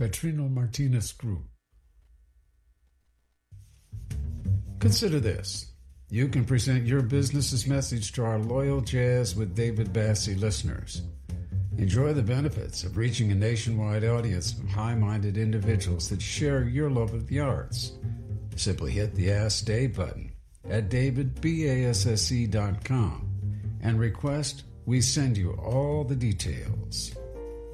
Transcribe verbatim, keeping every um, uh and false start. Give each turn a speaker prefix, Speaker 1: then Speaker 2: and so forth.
Speaker 1: Petrino Martinez Group. Consider this. You can present your business's message to our loyal Jazz with David Bassey listeners. Enjoy the benefits of reaching a nationwide audience of high-minded individuals that share your love of the arts. Simply hit the Ask Dave button at david basse dot com and request we send you all the details.